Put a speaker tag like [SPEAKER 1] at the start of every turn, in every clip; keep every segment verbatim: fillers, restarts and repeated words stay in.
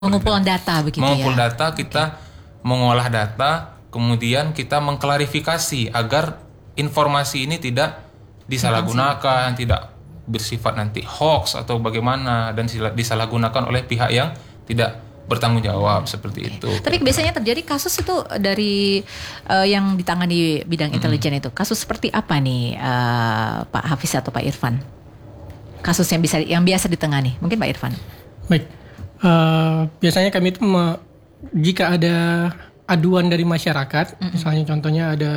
[SPEAKER 1] Pengumpulan data begitu
[SPEAKER 2] mengumpul
[SPEAKER 1] ya.
[SPEAKER 2] data, kita mengolah data, kemudian kita mengklarifikasi agar informasi ini tidak disalahgunakan, tidak bersifat nanti hoax atau bagaimana dan disalahgunakan oleh pihak yang tidak bertanggung jawab seperti itu.
[SPEAKER 1] Tapi biasanya terjadi kasus itu dari uh, yang ditangani bidang intelijen mm-hmm. itu. Kasus seperti apa nih uh, Pak Hafiz atau Pak Irfan? Kasus yang bisa yang biasa ditangani. Mungkin Pak Irfan.
[SPEAKER 3] Baik. Uh, biasanya kami itu me, jika ada aduan dari masyarakat, mm-hmm. misalnya contohnya ada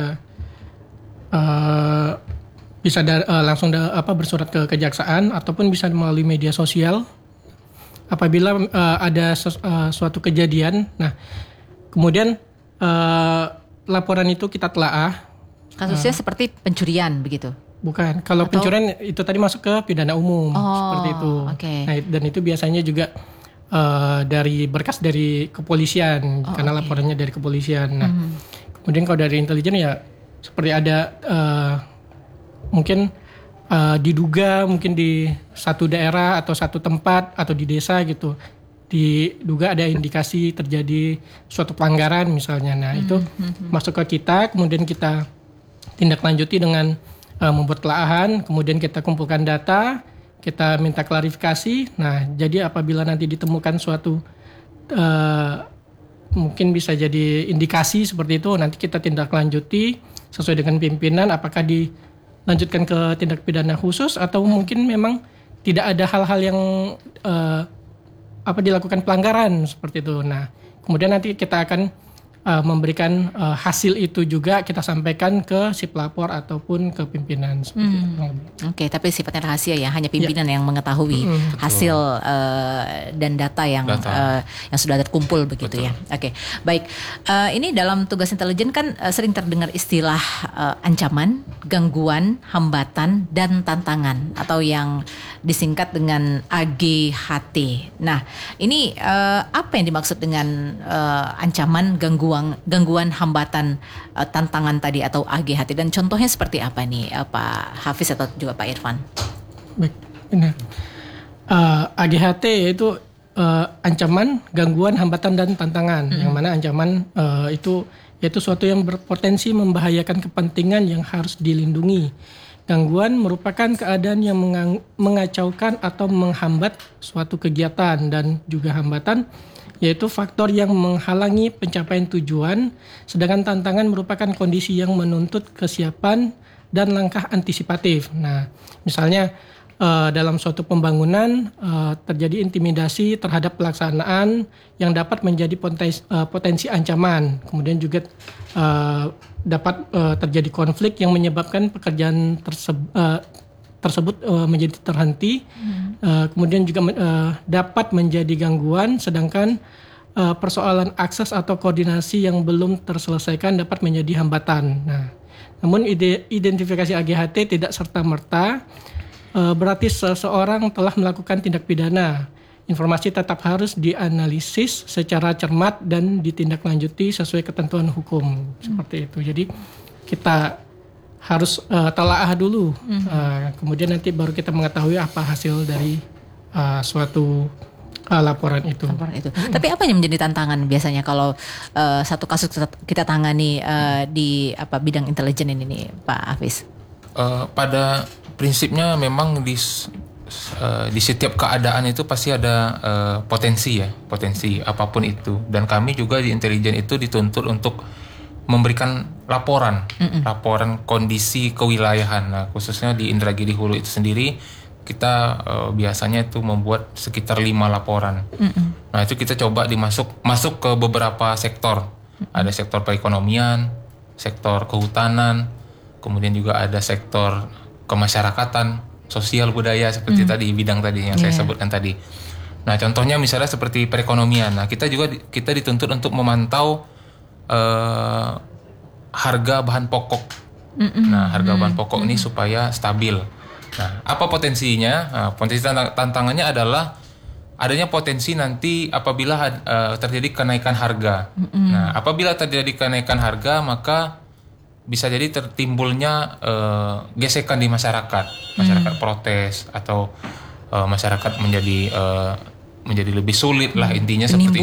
[SPEAKER 3] uh, bisa da, uh, langsung da, apa bersurat ke kejaksaan ataupun bisa melalui media sosial. Apabila uh, ada ses, uh, suatu kejadian, nah kemudian uh, laporan itu kita telaah.
[SPEAKER 1] Kasusnya
[SPEAKER 3] uh,
[SPEAKER 1] seperti pencurian begitu?
[SPEAKER 3] Bukan, kalau Atau? pencurian itu tadi masuk ke pidana umum
[SPEAKER 1] oh,
[SPEAKER 3] seperti itu.
[SPEAKER 1] Okay.
[SPEAKER 3] Nah, dan itu biasanya juga Uh, dari berkas dari kepolisian oh, karena okay. laporannya dari kepolisian. Nah, mm-hmm. kemudian kalau dari intelijen ya seperti ada uh, mungkin uh, diduga mungkin di satu daerah atau satu tempat atau di desa gitu diduga ada indikasi terjadi suatu pelanggaran misalnya. Nah, mm-hmm. itu masuk ke kita, kemudian kita tindak lanjuti dengan uh, membuat telaahan, kemudian kita kumpulkan data. Kita minta klarifikasi. Nah, jadi apabila nanti ditemukan suatu uh, mungkin bisa jadi indikasi seperti itu, nanti kita tindak lanjuti sesuai dengan pimpinan. Apakah dilanjutkan ke tindak pidana khusus atau mungkin memang tidak ada hal-hal yang uh, apa dilakukan pelanggaran seperti itu. Nah, kemudian nanti kita akan Uh, memberikan uh, hasil itu juga kita sampaikan ke si pelapor ataupun ke pimpinan seperti
[SPEAKER 1] hmm.
[SPEAKER 3] itu.
[SPEAKER 1] Oke, okay, tapi sifatnya rahasia ya, hanya pimpinan ya. yang mengetahui hmm. hasil uh, dan data yang data. Uh, yang sudah terkumpul begitu. Betul. Ya. Oke, okay. Baik. Uh, ini dalam tugas intelijen kan uh, sering terdengar istilah uh, ancaman, gangguan, hambatan dan tantangan atau yang disingkat dengan A G H T. Nah, ini uh, apa yang dimaksud dengan uh, ancaman, gangguan gangguan, hambatan, uh, tantangan tadi atau A G H T dan contohnya seperti apa nih uh, Pak Hafiz atau juga Pak Irfan?
[SPEAKER 3] Baik, ini uh, A G H T yaitu uh, ancaman, gangguan, hambatan dan tantangan. Mm-hmm. Yang mana ancaman uh, itu yaitu suatu yang berpotensi membahayakan kepentingan yang harus dilindungi. Gangguan merupakan keadaan yang mengang- mengacaukan atau menghambat suatu kegiatan, dan juga hambatan yaitu faktor yang menghalangi pencapaian tujuan, sedangkan tantangan merupakan kondisi yang menuntut kesiapan dan langkah antisipatif. Nah, misalnya uh, dalam suatu pembangunan uh, terjadi intimidasi terhadap pelaksanaan yang dapat menjadi potensi, uh, potensi ancaman. Kemudian juga uh, dapat uh, terjadi konflik yang menyebabkan pekerjaan tersebut uh, tersebut uh, menjadi terhenti, hmm. uh, kemudian juga uh, dapat menjadi gangguan, sedangkan uh, persoalan akses atau koordinasi yang belum terselesaikan dapat menjadi hambatan. Nah, namun ide, identifikasi A G H T tidak serta-merta uh, berarti seseorang telah melakukan tindak pidana. Informasi tetap harus dianalisis secara cermat dan ditindaklanjuti sesuai ketentuan hukum. Hmm. Seperti itu. Jadi kita harus uh, telaah dulu, mm-hmm. uh, kemudian nanti baru kita mengetahui apa hasil dari uh, suatu uh, laporan itu.
[SPEAKER 1] Laporan itu. Mm-hmm. Tapi apa yang menjadi tantangan biasanya kalau uh, satu kasus kita, kita tangani uh, di apa bidang intelijen ini nih, Pak Hafiz?
[SPEAKER 2] Uh, pada prinsipnya memang di uh, di setiap keadaan itu pasti ada uh, potensi ya, potensi apapun itu. Dan kami juga di intelijen itu dituntut untuk memberikan laporan, Mm-mm. laporan kondisi kewilayahan. Nah, khususnya di Indragiri Hulu itu sendiri, kita uh, biasanya itu membuat sekitar lima laporan. Mm-mm. Nah, itu kita coba dimasuk masuk ke beberapa sektor. Mm-mm. Ada sektor perekonomian, sektor kehutanan, kemudian juga ada sektor kemasyarakatan, sosial budaya seperti mm. tadi bidang tadi yang yeah. saya sebutkan tadi. Nah, contohnya misalnya seperti perekonomian. Nah, kita juga kita dituntut untuk memantau Uh, harga bahan pokok. Mm-mm. Nah, harga mm-mm. bahan pokok mm-mm. ini supaya stabil. Nah, apa potensinya? Nah, potensi tantangannya adalah adanya potensi nanti apabila uh, terjadi kenaikan harga. Mm-mm. Nah, apabila terjadi kenaikan harga, maka bisa jadi tertimbulnya uh, gesekan di masyarakat, masyarakat mm. protes atau uh, masyarakat menjadi uh, menjadi lebih sulit lah intinya seperti